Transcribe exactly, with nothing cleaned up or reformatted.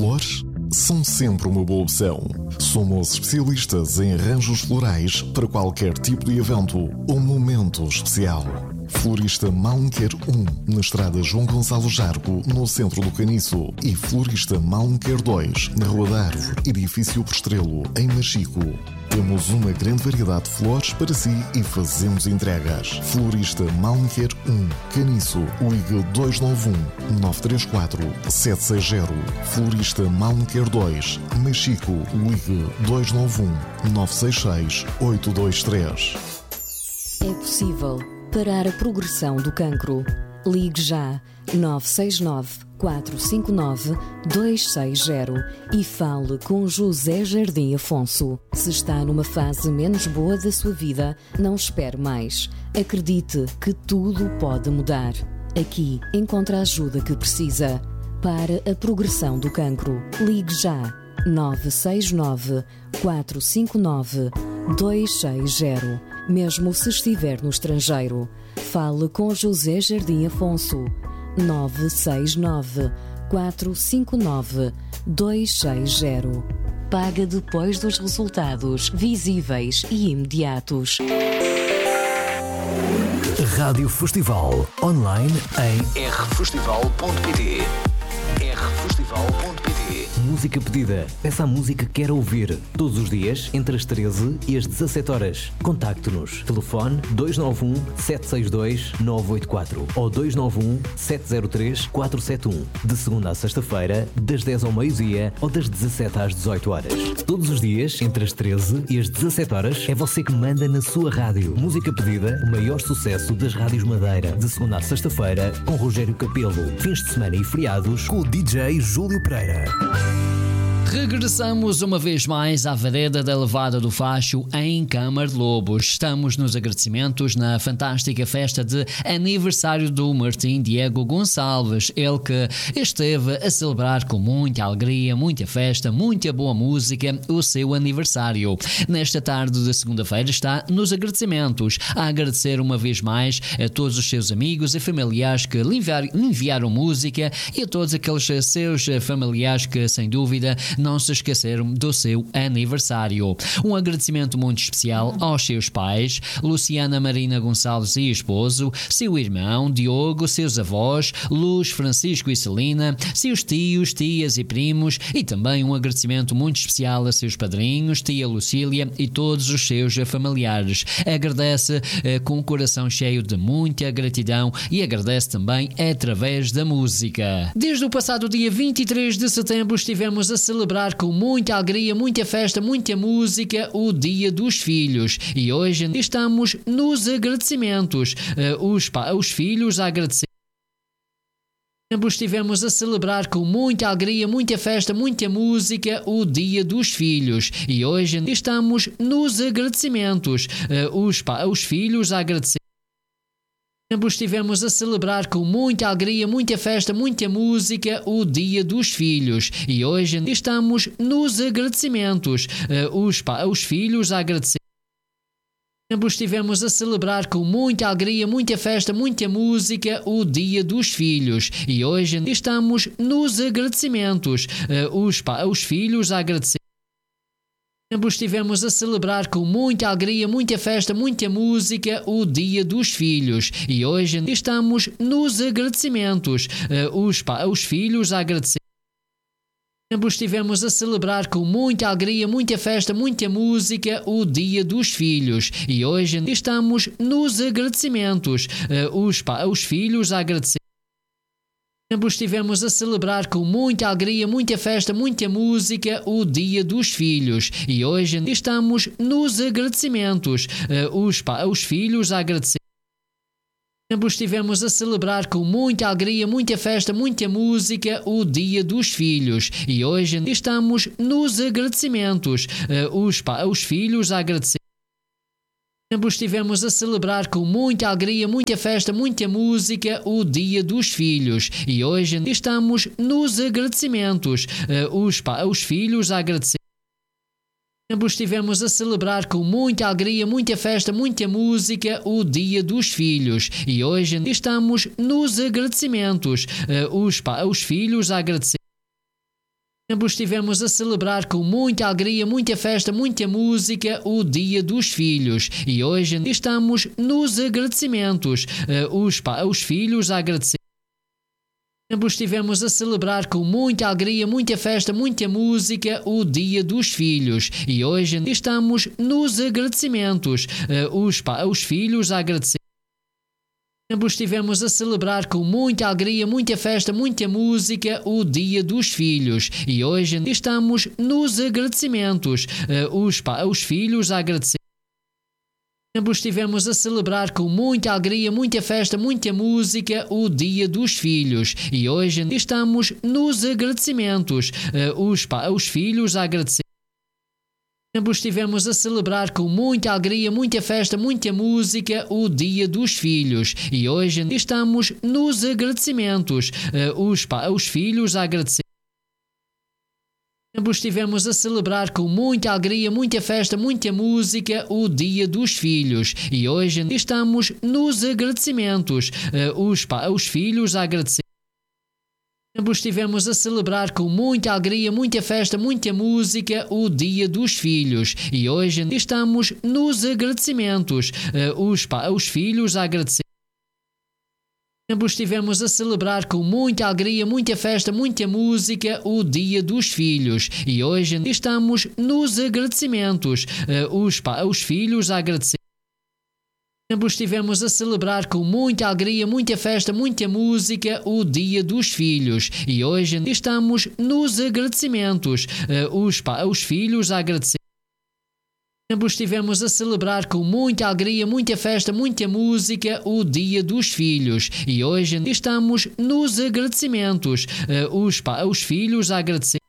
Flores são sempre uma boa opção. Somos especialistas em arranjos florais para qualquer tipo de evento ou momento especial. Florista Malmequer um, na estrada João Gonçalo Jargo, no centro do Caniço. E Florista Malmequer dois, na Rua da Árvore, edifício Postrelo, em Machico. Temos uma grande variedade de flores para si e fazemos entregas. Florista Malmequer um, Caniço, ligue dois nove um, nove três quatro, sete seis zero. Florista Malmequer dois, Machico, ligue dois nove um, nove seis seis, oito dois três. É possível parar a progressão do cancro. Ligue já nove seis nove, quatro cinco nove, dois seis zero e fale com José Jardim Afonso. Se está numa fase menos boa da sua vida, não espere mais. Acredite que tudo pode mudar. Aqui encontra a ajuda que precisa para a progressão do cancro. Ligue já nove seis nove, quatro cinco nove, dois seis zero. Mesmo se estiver no estrangeiro, fale com José Jardim Afonso. nove seis nove, quatro cinco nove, dois seis zero. Paga depois dos resultados visíveis e imediatos. Rádio Festival online em r festival ponto p t. r festival ponto p t. Música pedida. Peça a música que quer ouvir. Todos os dias, entre as treze e as dezassete horas. Contacte-nos. Telefone dois nove um, sete seis dois, nove oito quatro ou dois nove um, sete zero três, quatro sete um. De segunda a sexta-feira, das dez ao meio-dia ou das dezassete às dezoito horas. Todos os dias, entre as treze e as dezassete horas, é você que manda na sua rádio. Música pedida, o maior sucesso das rádios Madeira. De segunda à sexta-feira, com Rogério Capelo. Fins de semana e feriados, com o D J Júlio Pereira. Regressamos uma vez mais à Vareda da Levada do Facho em Câmara de Lobos. Estamos nos agradecimentos na fantástica festa de aniversário do Martim Diego Gonçalves, ele que esteve a celebrar com muita alegria, muita festa, muita boa música o seu aniversário. Nesta tarde de segunda-feira está nos agradecimentos, a agradecer uma vez mais a todos os seus amigos e familiares que lhe enviaram música e a todos aqueles seus familiares que sem dúvida não se esqueceram do seu aniversário. Um agradecimento muito especial aos seus pais, Luciana Marina Gonçalves e esposo, seu irmão Diogo, seus avós, Luz, Francisco e Celina, seus tios, tias e primos, e também um agradecimento muito especial a seus padrinhos, tia Lucília e todos os seus familiares. Agradece eh, com o coração cheio de muita gratidão e agradece também através da música. Desde o passado dia vinte e três de setembro estivemos a celebrar com muita alegria, muita festa, muita música o Dia dos Filhos e hoje estamos nos agradecimentos. Uh, os, os filhos a agradecer. Estivemos a celebrar com muita alegria, muita festa, muita música o Dia dos Filhos e hoje estamos nos agradecimentos. Uh, os, os filhos a agradecer. Estivemos a celebrar com muita alegria, muita festa, muita música o Dia dos Filhos e hoje estamos nos agradecimentos. Uh, os, os filhos a agradecer. Estivemos a celebrar com muita alegria, muita festa, muita música o Dia dos Filhos e hoje estamos nos agradecimentos. Uh, os, os filhos a agradecer. Estivemos a celebrar com muita alegria, muita festa, muita música o Dia dos Filhos e hoje estamos nos agradecimentos. Uh, os, os filhos a agradecer. Estivemos a celebrar com muita alegria, muita festa, muita música o Dia dos Filhos e hoje estamos nos agradecimentos. Uh, os, os filhos a agradecer. Estivemos a celebrar com muita alegria, muita festa, muita música o Dia dos Filhos e hoje estamos nos agradecimentos. Uh, os, os filhos a agradecer. Estivemos a celebrar com muita alegria, muita festa, muita música o Dia dos Filhos e hoje estamos nos agradecimentos. Uh, os, os filhos a agradecer. Estivemos a celebrar com muita alegria, muita festa, muita música o Dia dos Filhos e hoje estamos nos agradecimentos. Uh, os, os filhos a agradecer. Estivemos a celebrar com muita alegria, muita festa, muita música o Dia dos Filhos e hoje estamos nos agradecimentos. Uh, os, os filhos a agradecer. Estivemos a celebrar com muita alegria, muita festa, muita música o Dia dos Filhos e hoje estamos nos agradecimentos. Os, os filhos a agradecer. Estivemos a celebrar com muita alegria, muita festa, muita música o Dia dos Filhos e hoje estamos nos agradecimentos. Os, os filhos a agradecer. Estivemos a celebrar com muita alegria, muita festa, muita música o Dia dos Filhos e hoje estamos nos agradecimentos. Os, os filhos a agradecer. Estivemos a celebrar com muita alegria, muita festa, muita música o Dia dos Filhos e hoje estamos nos agradecimentos. Os, os filhos a agradecer. Estivemos a celebrar com muita alegria, muita festa, muita música o Dia dos Filhos e hoje estamos nos agradecimentos. Os, os filhos a agradecer. Estivemos a celebrar com muita alegria, muita festa, muita música o Dia dos Filhos e hoje estamos nos agradecimentos. Os, os filhos a agradecer. Estivemos a celebrar com muita alegria, muita festa, muita música o Dia dos Filhos e hoje estamos nos agradecimentos. Os, os filhos a agradecer. Estivemos a celebrar com muita alegria, muita festa, muita música o Dia dos Filhos e hoje estamos nos agradecimentos. Os, os filhos a agradecer. Estivemos a celebrar com muita alegria, muita festa, muita música o Dia dos Filhos e hoje estamos nos agradecimentos. Os, os filhos a agradecer. Estivemos a celebrar com muita alegria, muita festa, muita música o Dia dos Filhos e hoje estamos nos agradecimentos. Os, os filhos a agradecer.